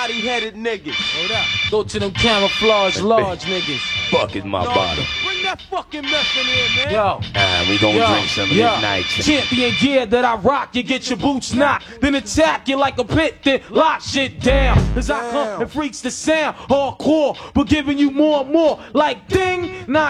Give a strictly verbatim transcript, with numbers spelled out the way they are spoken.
body-headed niggas. Hold up. Go to them camouflage large niggas. Fucking my No, bottle. Bring that fucking meth in here, man. Yo. Ah, we gonna Yo, drink some of yo, this night. champion gear that I rock, you get your boots knocked, then attack you like a pit, then lock shit down. As I come and freaks the sound, hardcore, but giving you more and more, like ding, nah.